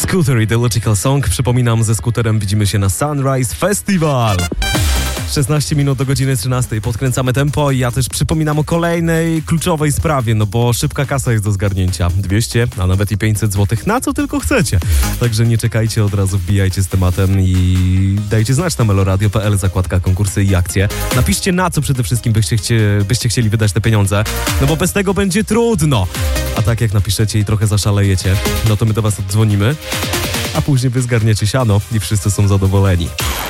Scooter i The Logical Song. Przypominam, ze Scooterem widzimy się na Sunrise Festival. 16 minut do godziny 13. Podkręcamy tempo i ja też przypominam o kolejnej kluczowej sprawie, no bo szybka kasa jest do zgarnięcia. 200, a nawet i 500 zł, na co tylko chcecie. Także nie czekajcie, od razu wbijajcie z tematem i dajcie znać na meloradio.pl, zakładka konkursy i akcje. Napiszcie, na co przede wszystkim byście chcieli wydać te pieniądze, no bo bez tego będzie trudno. A tak jak napiszecie i trochę zaszalejecie, no to my do was oddzwonimy, a później wy zgarniecie siano i wszyscy są zadowoleni.